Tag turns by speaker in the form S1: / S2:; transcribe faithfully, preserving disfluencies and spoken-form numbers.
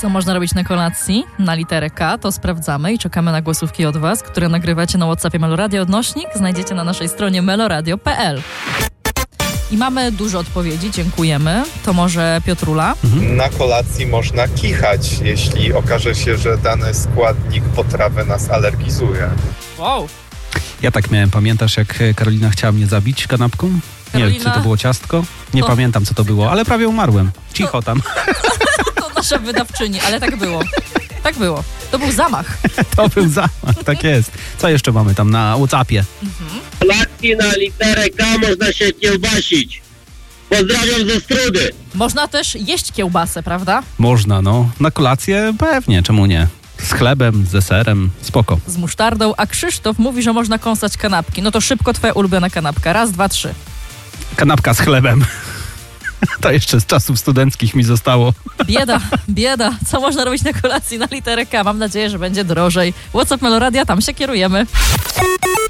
S1: Co można robić na kolacji? Na literę K, to sprawdzamy i czekamy na głosówki od Was, które nagrywacie na WhatsAppie Meloradio. Odnośnik znajdziecie na naszej stronie meloradio kropka p l. I mamy dużo odpowiedzi, dziękujemy. To może Piotrula?
S2: Mhm. Na kolacji można kichać, jeśli okaże się, że dany składnik potrawy nas alergizuje.
S1: Wow.
S3: Ja tak miałem, pamiętasz jak Karolina chciała mnie zabić kanapką?
S1: Karolina...
S3: Nie wiem, czy to było ciastko? Nie to... pamiętam, co to było, ale prawie umarłem. Cicho to... tam.
S1: To nasza wydawczyni, ale tak było. Tak było. To był zamach.
S3: To był zamach, tak jest. Co jeszcze mamy tam na WhatsAppie?
S1: Mhm.
S4: Kolacji na literę K można się kiełbasić. Pozdrawiam ze Strudy.
S1: Można też jeść kiełbasę, prawda?
S3: Można, no. Na kolację pewnie, czemu nie? Z chlebem, z serem, spoko.
S1: Z musztardą, a Krzysztof mówi, że można kąsać kanapki. No to szybko twoja ulubiona kanapka. Raz, dwa, trzy.
S3: Kanapka z chlebem. To jeszcze z czasów studenckich mi zostało.
S1: Bieda, bieda. Co można robić na kolacji na literę K? Mam nadzieję, że będzie drożej. WhatsApp Meloradia, tam się kierujemy.